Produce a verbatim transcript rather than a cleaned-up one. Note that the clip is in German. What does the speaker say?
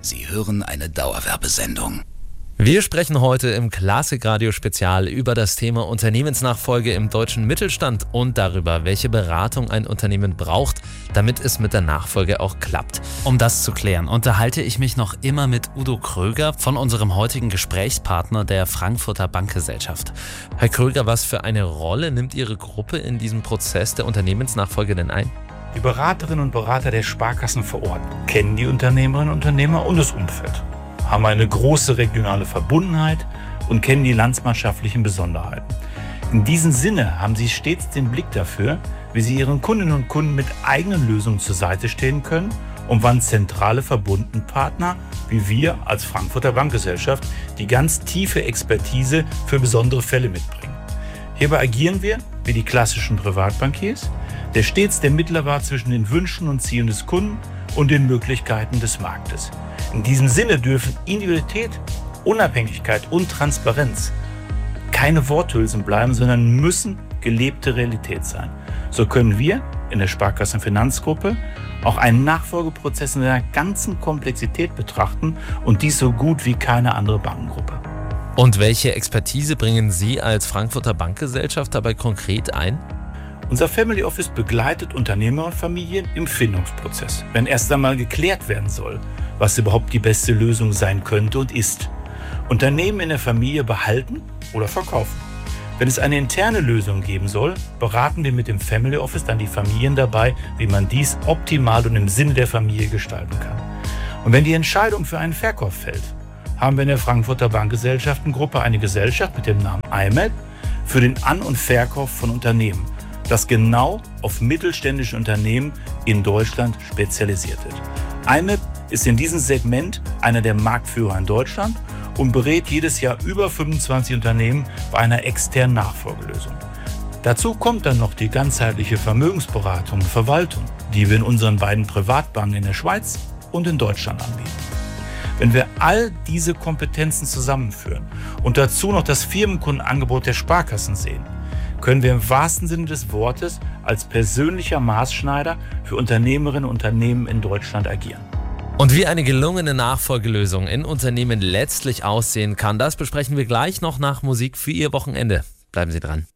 Sie hören eine Dauerwerbesendung. Wir sprechen heute im Klassik-Radio-Spezial über das Thema Unternehmensnachfolge im deutschen Mittelstand und darüber, welche Beratung ein Unternehmen braucht, damit es mit der Nachfolge auch klappt. Um das zu klären, unterhalte ich mich noch immer mit Udo Kröger von unserem heutigen Gesprächspartner der Frankfurter Bankgesellschaft. Herr Kröger, was für eine Rolle nimmt Ihre Gruppe in diesem Prozess der Unternehmensnachfolge denn ein? Die Beraterinnen und Berater der Sparkassen vor Ort kennen die Unternehmerinnen und Unternehmer und das Umfeld, haben eine große regionale Verbundenheit und kennen die landsmannschaftlichen Besonderheiten. In diesem Sinne haben sie stets den Blick dafür, wie sie ihren Kundinnen und Kunden mit eigenen Lösungen zur Seite stehen können und wann zentrale Verbundenpartner wie wir als Frankfurter Bankgesellschaft die ganz tiefe Expertise für besondere Fälle mitbringen. Hierbei agieren wir wie die klassischen Privatbankiers, der stets der Mittler war zwischen den Wünschen und Zielen des Kunden und den Möglichkeiten des Marktes. In diesem Sinne dürfen Individualität, Unabhängigkeit und Transparenz keine Worthülsen bleiben, sondern müssen gelebte Realität sein. So können wir in der Sparkassenfinanzgruppe auch einen Nachfolgeprozess in seiner ganzen Komplexität betrachten und dies so gut wie keine andere Bankengruppe. Und welche Expertise bringen Sie als Frankfurter Bankgesellschaft dabei konkret ein? Unser Family Office begleitet Unternehmer und Familien im Findungsprozess, wenn erst einmal geklärt werden soll, was überhaupt die beste Lösung sein könnte und ist. Unternehmen in der Familie behalten oder verkaufen. Wenn es eine interne Lösung geben soll, beraten wir mit dem Family Office dann die Familien dabei, wie man dies optimal und im Sinne der Familie gestalten kann. Und wenn die Entscheidung für einen Verkauf fällt, haben wir in der Frankfurter Bankgesellschaftengruppe eine Gesellschaft mit dem Namen I M A P für den An- und Verkauf von Unternehmen, das genau auf mittelständische Unternehmen in Deutschland spezialisiert ist. I M A P ist in diesem Segment einer der Marktführer in Deutschland und berät jedes Jahr über fünfundzwanzig Unternehmen bei einer externen Nachfolgelösung. Dazu kommt dann noch die ganzheitliche Vermögensberatung und Verwaltung, die wir in unseren beiden Privatbanken in der Schweiz und in Deutschland anbieten. Wenn wir all diese Kompetenzen zusammenführen und dazu noch das Firmenkundenangebot der Sparkassen sehen, können wir im wahrsten Sinne des Wortes als persönlicher Maßschneider für Unternehmerinnen und Unternehmen in Deutschland agieren. Und wie eine gelungene Nachfolgelösung in Unternehmen letztlich aussehen kann, das besprechen wir gleich noch nach Musik für Ihr Wochenende. Bleiben Sie dran.